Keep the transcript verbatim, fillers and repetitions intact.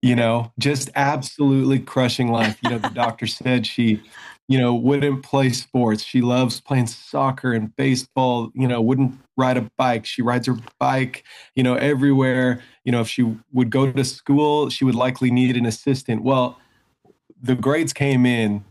You know, just absolutely crushing life. You know, the doctor said she, you know, wouldn't play sports. She loves playing soccer and baseball, you know, wouldn't ride a bike. She rides her bike, you know, everywhere. You know, if she would go to school, she would likely need an assistant. Well, the grades came in